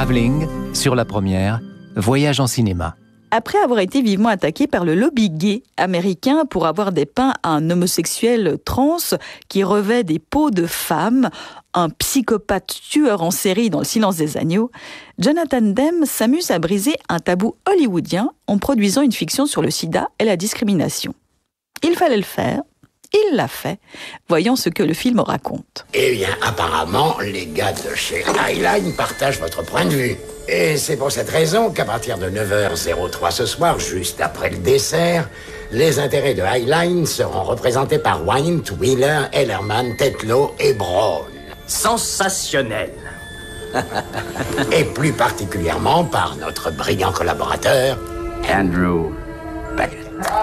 Travelling, sur la première, Voyage en cinéma. Après avoir été vivement attaqué par le lobby gay américain pour avoir dépeint un homosexuel trans qui revêt des peaux de femme, un psychopathe tueur en série dans Le Silence des agneaux, Jonathan Demme s'amuse à briser un tabou hollywoodien en produisant une fiction sur le sida et la discrimination. Il fallait le faire. Il l'a fait, voyons ce que le film raconte. Eh bien, apparemment, les gars de chez Highline partagent votre point de vue. Et c'est pour cette raison qu'à partir de 9h03 ce soir, juste après le dessert, les intérêts de Highline seront représentés par Wynne, Wheeler, Ellerman, Tetlow et Brown. Sensationnel. Et plus particulièrement par notre brillant collaborateur, Andrew Beckett.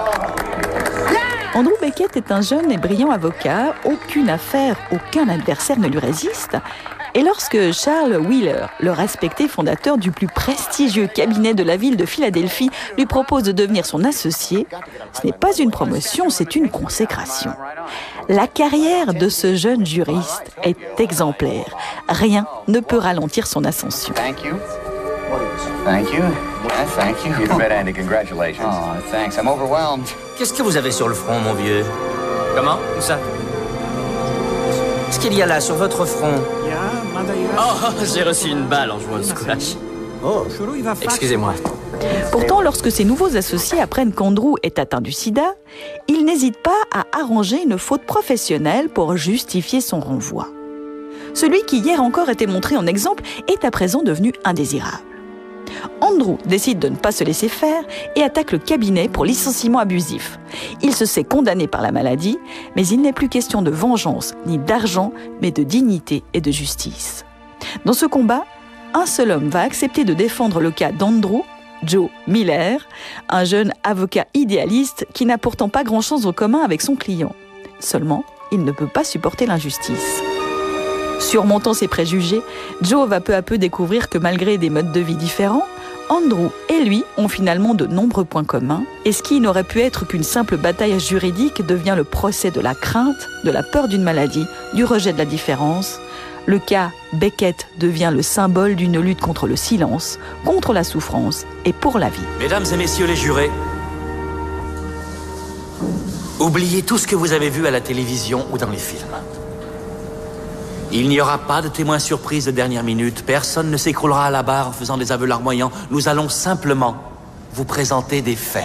Andrew Beckett est un jeune et brillant avocat, aucune affaire, aucun adversaire ne lui résiste. Et lorsque Charles Wheeler, le respecté fondateur du plus prestigieux cabinet de la ville de Philadelphie, lui propose de devenir son associé, ce n'est pas une promotion, c'est une consécration. La carrière de ce jeune juriste est exemplaire. Rien ne peut ralentir son ascension. Thank you. Thank you. Yeah, thank you. You bet, Andy. Congratulations. Oh, thanks. I'm overwhelmed. Qu'est-ce que vous avez sur le front, mon vieux? Comment? Où ça? Qu'est-ce qu'il y a là, sur votre front? Oh, j'ai reçu une balle en jouant au squash. Oh, excusez-moi. Pourtant, lorsque ses nouveaux associés apprennent qu'Andrew est atteint du sida, ils n'hésitent pas à arranger une faute professionnelle pour justifier son renvoi. Celui qui hier encore était montré en exemple est à présent devenu indésirable. Andrew décide de ne pas se laisser faire et attaque le cabinet pour licenciement abusif. Il se sait condamné par la maladie, mais il n'est plus question de vengeance ni d'argent, mais de dignité et de justice. Dans ce combat, un seul homme va accepter de défendre le cas d'Andrew, Joe Miller, un jeune avocat idéaliste qui n'a pourtant pas grand-chose en commun avec son client. Seulement, il ne peut pas supporter l'injustice. Surmontant ses préjugés, Joe va peu à peu découvrir que malgré des modes de vie différents, Andrew et lui ont finalement de nombreux points communs, et ce qui n'aurait pu être qu'une simple bataille juridique devient le procès de la crainte, de la peur d'une maladie, du rejet de la différence. Le cas Beckett devient le symbole d'une lutte contre le silence, contre la souffrance et pour la vie. Mesdames et messieurs les jurés, oubliez tout ce que vous avez vu à la télévision ou dans les films. Il n'y aura pas de témoins surprises de dernière minute. Personne ne s'écroulera à la barre en faisant des aveux larmoyants. Nous allons simplement vous présenter des faits.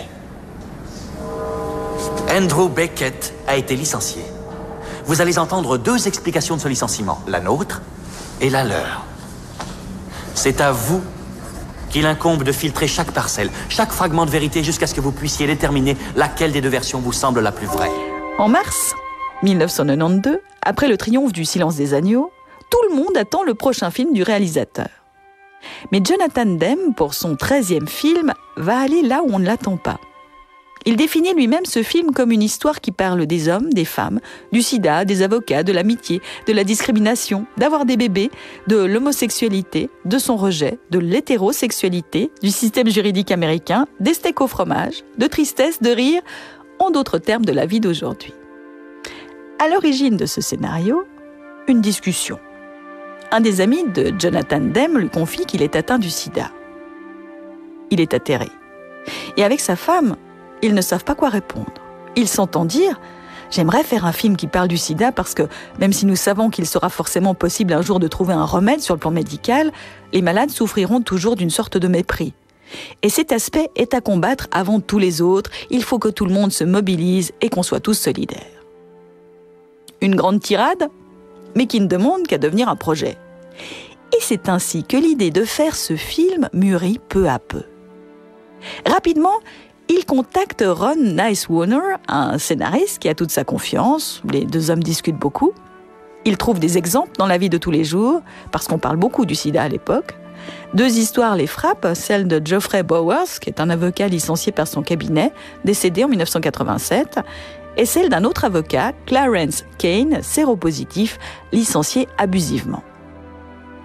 Andrew Beckett a été licencié. Vous allez entendre deux explications de ce licenciement, la nôtre et la leur. C'est à vous qu'il incombe de filtrer chaque parcelle, chaque fragment de vérité jusqu'à ce que vous puissiez déterminer laquelle des deux versions vous semble la plus vraie. En mars 1992, après le triomphe du Silence des agneaux, tout le monde attend le prochain film du réalisateur. Mais Jonathan Demme, pour son 13e film, va aller là où on ne l'attend pas. Il définit lui-même ce film comme une histoire qui parle des hommes, des femmes, du sida, des avocats, de l'amitié, de la discrimination, d'avoir des bébés, de l'homosexualité, de son rejet, de l'hétérosexualité, du système juridique américain, des steaks au fromage, de tristesse, de rire, en d'autres termes de la vie d'aujourd'hui. À l'origine de ce scénario, une discussion. Un des amis de Jonathan Demme lui confie qu'il est atteint du sida. Il est atterré. Et avec sa femme, ils ne savent pas quoi répondre. Ils s'entendent dire « J'aimerais faire un film qui parle du sida parce que, même si nous savons qu'il sera forcément possible un jour de trouver un remède sur le plan médical, les malades souffriront toujours d'une sorte de mépris. Et cet aspect est à combattre avant tous les autres. Il faut que tout le monde se mobilise et qu'on soit tous solidaires. » Une grande tirade, mais qui ne demande qu'à devenir un projet. Et c'est ainsi que l'idée de faire ce film mûrit peu à peu. Rapidement, il contacte Ron Nicewarner, un scénariste qui a toute sa confiance. Les deux hommes discutent beaucoup. Il trouve des exemples dans la vie de tous les jours, parce qu'on parle beaucoup du sida à l'époque. Deux histoires les frappent, celle de Geoffrey Bowers, qui est un avocat licencié par son cabinet, décédé en 1987, et celle d'un autre avocat, Clarence Kane, séropositif, licencié abusivement.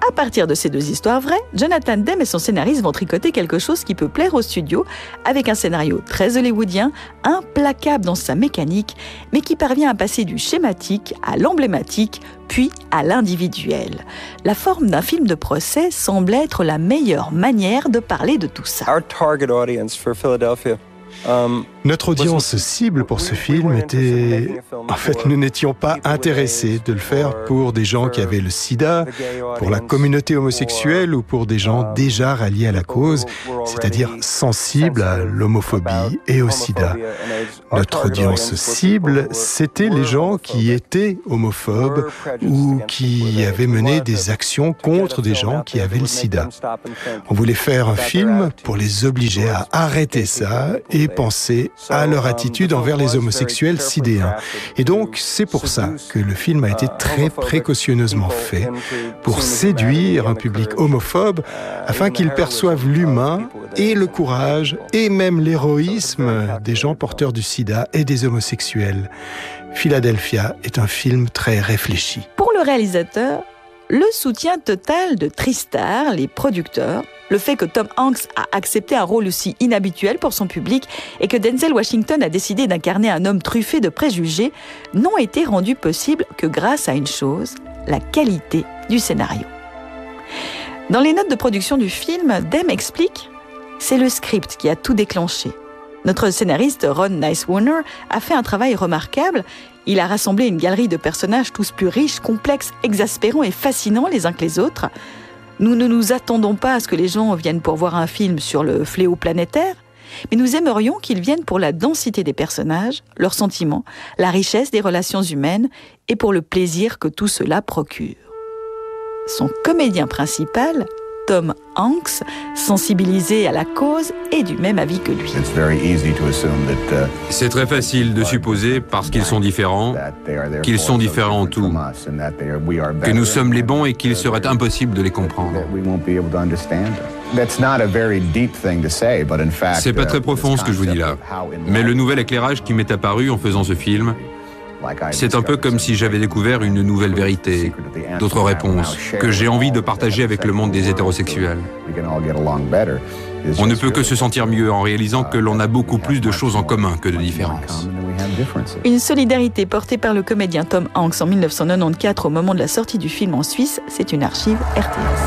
À partir de ces deux histoires vraies, Jonathan Demme et son scénariste vont tricoter quelque chose qui peut plaire au studio, avec un scénario très hollywoodien, implacable dans sa mécanique, mais qui parvient à passer du schématique à l'emblématique, puis à l'individuel. La forme d'un film de procès semble être la meilleure manière de parler de tout ça. Our target audience for Philadelphia. Notre audience cible pour ce film était... En fait, nous n'étions pas intéressés de le faire pour des gens qui avaient le sida, pour la communauté homosexuelle ou pour des gens déjà ralliés à la cause, c'est-à-dire sensibles à l'homophobie et au sida. Notre audience cible, c'était les gens qui étaient homophobes ou qui avaient mené des actions contre des gens qui avaient le sida. On voulait faire un film pour les obliger à arrêter ça et penser à leur attitude envers les homosexuels sidéens. Et donc, c'est pour ça que le film a été très précautionneusement fait, pour séduire un public homophobe, afin qu'ils perçoivent l'humain et le courage et même l'héroïsme des gens porteurs du sida et des homosexuels. Philadelphia est un film très réfléchi. Pour le réalisateur, le soutien total de Tristar, les producteurs, le fait que Tom Hanks a accepté un rôle aussi inhabituel pour son public et que Denzel Washington a décidé d'incarner un homme truffé de préjugés n'ont été rendus possibles que grâce à une chose, la qualité du scénario. Dans les notes de production du film, Demme explique « C'est le script qui a tout déclenché. Notre scénariste Ron Nicewarner a fait un travail remarquable. Il a rassemblé une galerie de personnages tous plus riches, complexes, exaspérants et fascinants les uns que les autres. Nous ne nous attendons pas à ce que les gens viennent pour voir un film sur le fléau planétaire, mais nous aimerions qu'ils viennent pour la densité des personnages, leurs sentiments, la richesse des relations humaines et pour le plaisir que tout cela procure. » Son comédien principal, Tom Hanks, sensibilisé à la cause, est du même avis que lui. C'est très facile de supposer, parce qu'ils sont différents en tout, que nous sommes les bons et qu'il serait impossible de les comprendre. C'est pas très profond ce que je vous dis là, mais le nouvel éclairage qui m'est apparu en faisant ce film, c'est un peu comme si j'avais découvert une nouvelle vérité, d'autres réponses, que j'ai envie de partager avec le monde des hétérosexuels. On ne peut que se sentir mieux en réalisant que l'on a beaucoup plus de choses en commun que de différences. Une solidarité portée par le comédien Tom Hanks en 1994 au moment de la sortie du film en Suisse, c'est une archive RTS.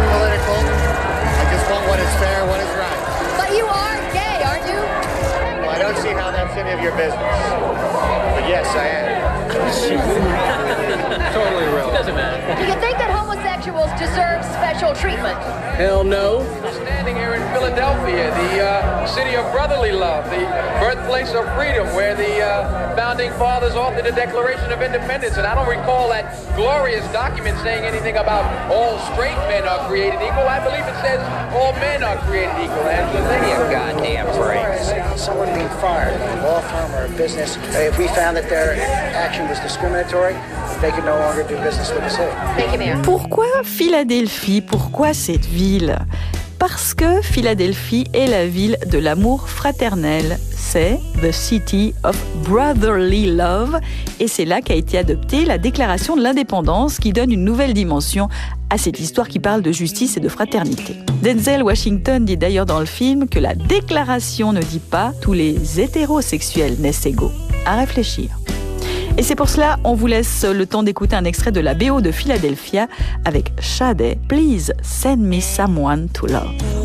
Yes, I am. Totally real. Doesn't matter. Do you think that homosexuals deserve special treatment? Hell no. Standing here in Philadelphia, the city of brotherly love, the birthplace of freedom, where the founding fathers authored the Declaration of Independence, and I don't recall that glorious document saying anything about all straight men are created equal. I believe it says all men are created equal. Angela, give me a goddamn break. Someone being fired, a law firm or a business, if we found that their action was discriminatory, they could no longer do business with the city. Thank you, Mayor. Pourquoi Philadelphie? Pourquoi cette ville? Parce que Philadelphie est la ville de l'amour fraternel. C'est The City of Brotherly Love. Et c'est là qu'a été adoptée la Déclaration de l'Indépendance qui donne une nouvelle dimension à cette histoire qui parle de justice et de fraternité. Denzel Washington dit d'ailleurs dans le film que la déclaration ne dit pas « tous les hétérosexuels naissent égaux ». À réfléchir. Et c'est pour cela, on vous laisse le temps d'écouter un extrait de la BO de Philadelphia avec Sade, Please Send Me Someone to Love.